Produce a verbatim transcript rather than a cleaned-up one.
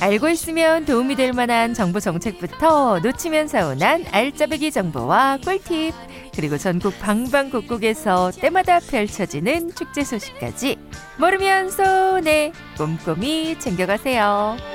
알고 있으면 도움이 될 만한 정보 정책부터 놓치면 서운한 알짜배기 정보와 꿀팁, 그리고 전국 방방곡곡에서 때마다 펼쳐지는 축제 소식까지 모르면 손해 꼼꼼히 챙겨가세요.